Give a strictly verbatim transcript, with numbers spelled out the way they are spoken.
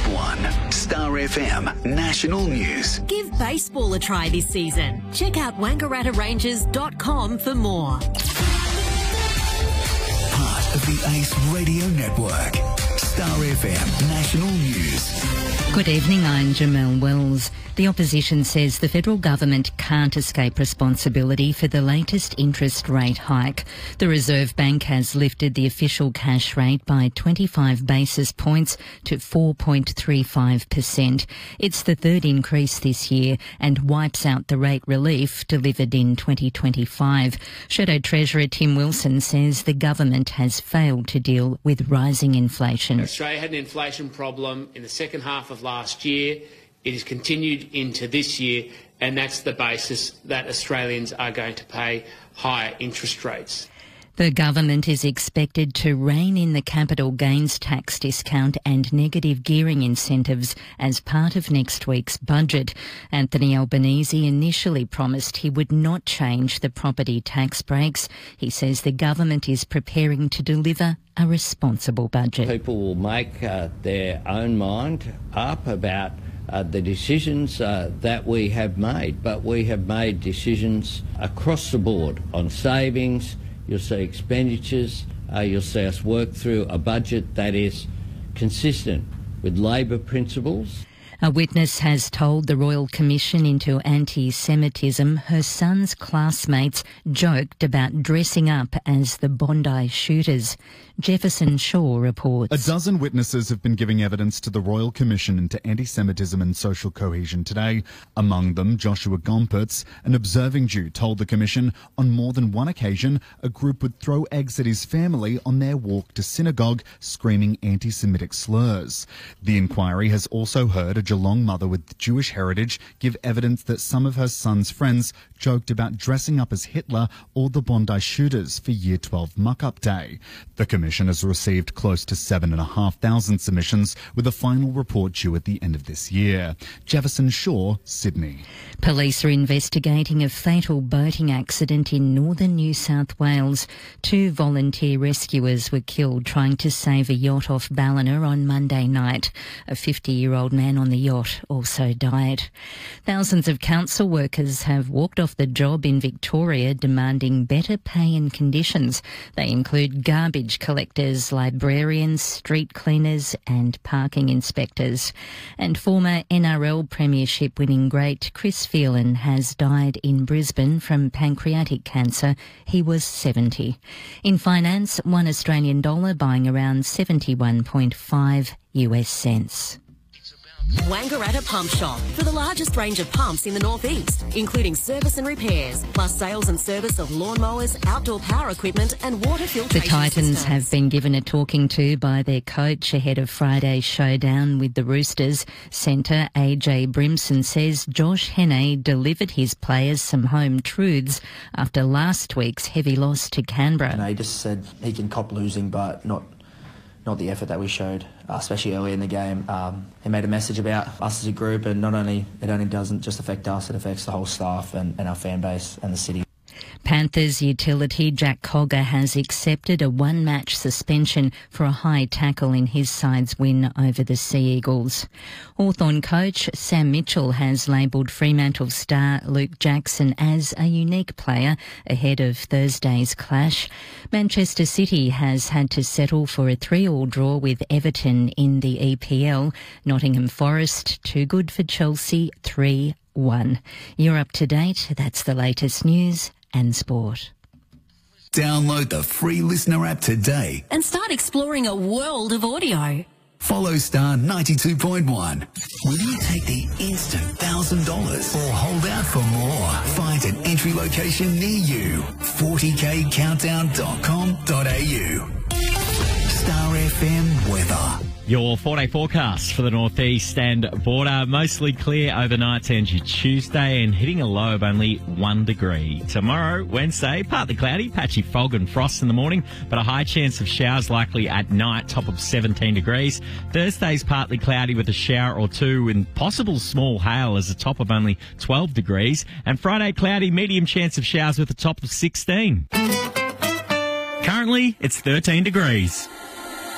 one, Star F M National News. Give baseball a try this season. Check out wangaratta rangers dot com for more. Part of the Ace Radio Network. Star F M National News. Good evening, I'm Jamelle Wells. The opposition says the federal government can't escape responsibility for the latest interest rate hike. The Reserve Bank has lifted the official cash rate by twenty-five basis points to four point three five percent. It's the third increase this year and wipes out the rate relief delivered in twenty twenty-five. Shadow Treasurer Tim Wilson says the government has failed to deal with rising inflation. Australia had an inflation problem in the second half of last year. It has continued into this year, and that's the basis that Australians are going to pay higher interest rates. The government is expected to rein in the capital gains tax discount and negative gearing incentives as part of next week's budget. Anthony Albanese initially promised he would not change the property tax breaks. He says the government is preparing to deliver a responsible budget. People will make uh, their own mind up about Uh, the decisions uh, that we have made, but we have made decisions across the board on savings. You'll see expenditures, uh, you'll see us work through a budget that is consistent with Labor principles. A witness has told the Royal Commission into Anti-Semitism her son's classmates joked about dressing up as the Bondi shooters. Jefferson Shaw reports. A dozen witnesses have been giving evidence to the Royal Commission into Anti-Semitism and Social Cohesion today. Among them, Joshua Gompertz, an observing Jew, told the Commission on more than one occasion a group would throw eggs at his family on their walk to synagogue, screaming anti-Semitic slurs. The inquiry has also heard a Geelong mother with Jewish heritage give evidence that some of her son's friends joked about dressing up as Hitler or the Bondi shooters for Year twelve Muck-Up Day. The Commission has received close to seven and a half thousand submissions, with a final report due at the end of this year. Jefferson Shaw, Sydney. Police are investigating a fatal boating accident in northern New South Wales. Two volunteer rescuers were killed trying to save a yacht off Ballina on Monday night. A fifty-year-old man on the yacht also died. Thousands of council workers have walked off the job in Victoria demanding better pay and conditions. They include garbage collectors, librarians, street cleaners and parking inspectors. And former N R L Premiership winning great Chris Phelan has died in Brisbane from pancreatic cancer. He was seventy. In finance, one Australian dollar buying around seventy-one point five U S cents. Wangaratta Pump Shop, for the largest range of pumps in the northeast, including service and repairs, plus sales and service of lawnmowers, outdoor power equipment and water filtration The Titans systems. have been given a talking to by their coach ahead of Friday's showdown with the Roosters. Centre A J Brimson says Josh Henne delivered his players some home truths after last week's heavy loss to Canberra. You know, he just said he can cop losing, but not not the effort that we showed, uh, especially early in the game. Um, he made a message about us as a group, and not only it only doesn't just affect us, it affects the whole staff and, and our fan base and the city. Panthers utility Jack Cogger has accepted a one-match suspension for a high tackle in his side's win over the Sea Eagles. Hawthorn coach Sam Mitchell has labelled Fremantle star Luke Jackson as a unique player ahead of Thursday's clash. Manchester City has had to settle for a three-all draw with Everton in the E P L. Nottingham Forest, too good for Chelsea, three one. You're up to date. That's the latest news and sport. Download the free Listener app today And start exploring a world of audio. Follow Star ninety-two point one. Will you take the instant one thousand dollars or hold out for more? Find an entry location near you. forty k countdown dot com dot a u. Star F M weather. Your four-day forecast for the northeast and border. Mostly clear overnight into Tuesday and hitting a low of only one degree. Tomorrow, Wednesday, partly cloudy, patchy fog and frost in the morning, but a high chance of showers likely at night, top of seventeen degrees. Thursday's partly cloudy with a shower or two and possible small hail as a top of only twelve degrees. And Friday, cloudy, medium chance of showers with a top of sixteen. Currently, it's thirteen degrees.